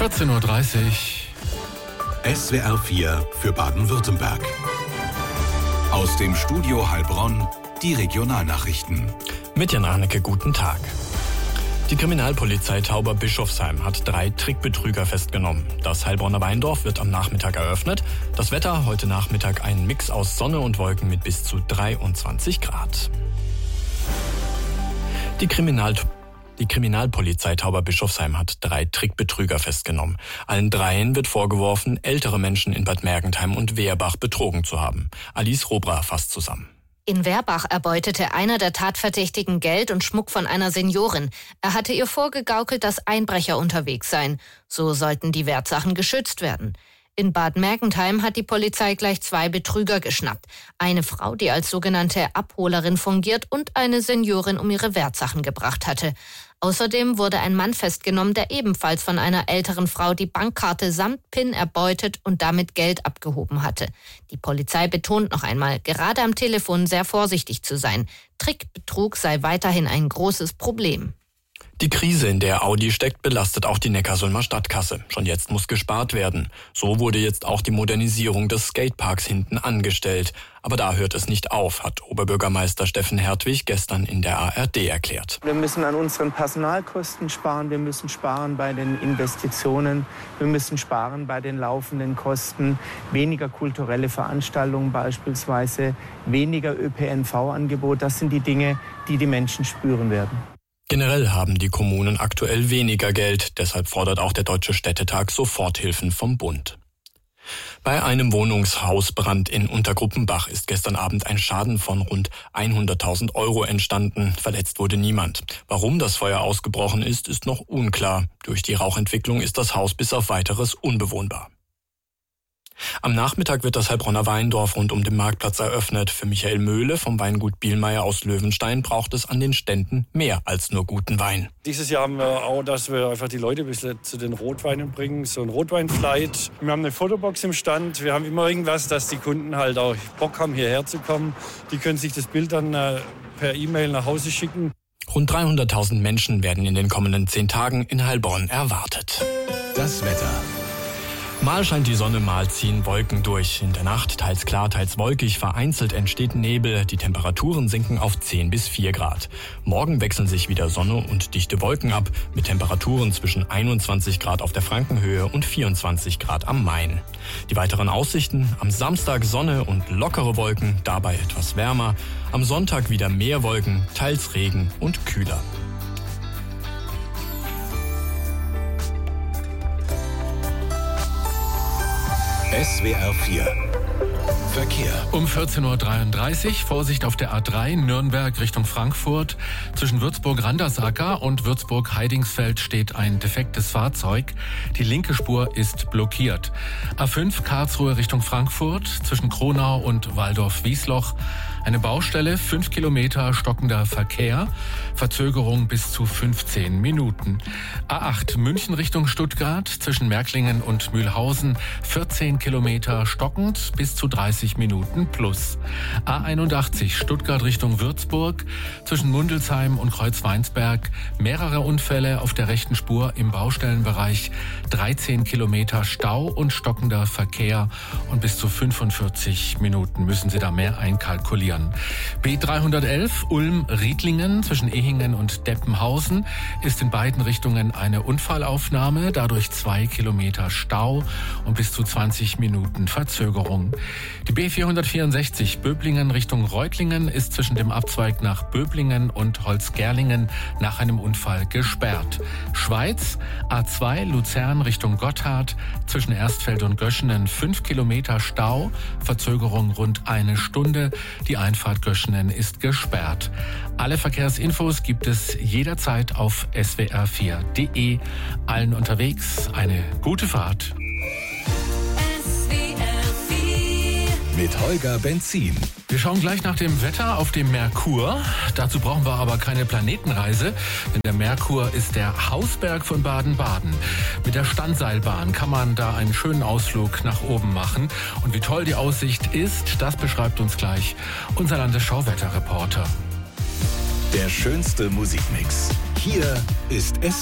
14.30 Uhr. SWR 4 für Baden-Württemberg. Aus dem Studio Heilbronn die Regionalnachrichten. Mit Jan Arnecke, guten Tag. Die Kriminalpolizei Tauber-Bischofsheim hat 3 Trickbetrüger festgenommen. Das Heilbronner Weindorf wird am Nachmittag eröffnet. Das Wetter heute Nachmittag ein Mix aus Sonne und Wolken mit bis zu 23 Grad. Die Kriminalpolizei Tauber-Bischofsheim hat 3 Trickbetrüger festgenommen. Allen 3 wird vorgeworfen, ältere Menschen in Bad Mergentheim und Wehrbach betrogen zu haben. Alice Robra fasst zusammen. In Wehrbach erbeutete einer der Tatverdächtigen Geld und Schmuck von einer Seniorin. Er hatte ihr vorgegaukelt, dass Einbrecher unterwegs seien. So sollten die Wertsachen geschützt werden. In Bad Mergentheim hat die Polizei gleich 2 Betrüger geschnappt. Eine Frau, die als sogenannte Abholerin fungiert, und eine Seniorin um ihre Wertsachen gebracht hatte. Außerdem wurde ein Mann festgenommen, der ebenfalls von einer älteren Frau die Bankkarte samt PIN erbeutet und damit Geld abgehoben hatte. Die Polizei betont noch einmal, gerade am Telefon sehr vorsichtig zu sein. Trickbetrug sei weiterhin ein großes Problem. Die Krise, in der Audi steckt, belastet auch die Neckarsulmer Stadtkasse. Schon jetzt muss gespart werden. So wurde jetzt auch die Modernisierung des Skateparks hinten angestellt. Aber da hört es nicht auf, hat Oberbürgermeister Steffen Hertwig gestern in der ARD erklärt. Wir müssen an unseren Personalkosten sparen, wir müssen sparen bei den Investitionen, wir müssen sparen bei den laufenden Kosten, weniger kulturelle Veranstaltungen beispielsweise, weniger ÖPNV-Angebot. Das sind die Dinge, die die Menschen spüren werden. Generell haben die Kommunen aktuell weniger Geld, deshalb fordert auch der Deutsche Städtetag Soforthilfen vom Bund. Bei einem Wohnungshausbrand in Untergruppenbach ist gestern Abend ein Schaden von rund 100.000 Euro entstanden. Verletzt wurde niemand. Warum das Feuer ausgebrochen ist, ist noch unklar. Durch die Rauchentwicklung ist das Haus bis auf Weiteres unbewohnbar. Am Nachmittag wird das Heilbronner Weindorf rund um den Marktplatz eröffnet. Für Michael Möhle vom Weingut Bielmeier aus Löwenstein braucht es an den Ständen mehr als nur guten Wein. Dieses Jahr haben wir auch, dass wir einfach die Leute ein bisschen zu den Rotweinen bringen, so ein Rotweinflight. Wir haben eine Fotobox im Stand, wir haben immer irgendwas, dass die Kunden halt auch Bock haben, hierher zu kommen. Die können sich das Bild dann per E-Mail nach Hause schicken. Rund 300.000 Menschen werden in den kommenden 10 Tagen in Heilbronn erwartet. Das Wetter. Mal scheint die Sonne, mal ziehen Wolken durch. In der Nacht teils klar, teils wolkig, vereinzelt entsteht Nebel. Die Temperaturen sinken auf 10 bis 4 Grad. Morgen wechseln sich wieder Sonne und dichte Wolken ab, mit Temperaturen zwischen 21 Grad auf der Frankenhöhe und 24 Grad am Main. Die weiteren Aussichten: am Samstag Sonne und lockere Wolken, dabei etwas wärmer. Am Sonntag wieder mehr Wolken, teils Regen und kühler. SWR 4 Verkehr. Um 14.33 Uhr, Vorsicht auf der A3 Nürnberg Richtung Frankfurt. Zwischen Würzburg-Randersacker und Würzburg-Heidingsfeld steht ein defektes Fahrzeug. Die linke Spur ist blockiert. A5 Karlsruhe Richtung Frankfurt. Zwischen Kronau und Waldorf-Wiesloch eine Baustelle, 5 Kilometer stockender Verkehr. Verzögerung bis zu 15 Minuten. A8 München Richtung Stuttgart. Zwischen Märklingen und Mühlhausen 14 Kilometer stockend bis zu 30 Minuten plus. A81 Stuttgart Richtung Würzburg. Zwischen Mundelsheim und Kreuzweinsberg mehrere Unfälle auf der rechten Spur im Baustellenbereich. 13 Kilometer Stau und stockender Verkehr und bis zu 45 Minuten müssen Sie da mehr einkalkulieren. B311 Ulm-Riedlingen zwischen Ehingen und Deppenhausen ist in beiden Richtungen eine Unfallaufnahme, dadurch 2 Kilometer Stau und bis zu 20 Minuten Verzögerung. Die B464 Böblingen Richtung Reutlingen ist zwischen dem Abzweig nach Böblingen und Holzgerlingen nach einem Unfall gesperrt. Schweiz, A2 Luzern Richtung Gotthard, zwischen Erstfeld und Göschenen 5 Kilometer Stau, Verzögerung rund 1 Stunde. Die Einfahrt Göschenen ist gesperrt. Alle Verkehrsinfos gibt es jederzeit auf swr4.de. Allen unterwegs eine gute Fahrt. Mit Holger Benzin. Wir schauen gleich nach dem Wetter auf dem Merkur. Dazu brauchen wir aber keine Planetenreise, denn der Merkur ist der Hausberg von Baden-Baden. Mit der Standseilbahn kann man da einen schönen Ausflug nach oben machen. Und wie toll die Aussicht ist, das beschreibt uns gleich unser Landesschauwetterreporter. Der schönste Musikmix. Hier ist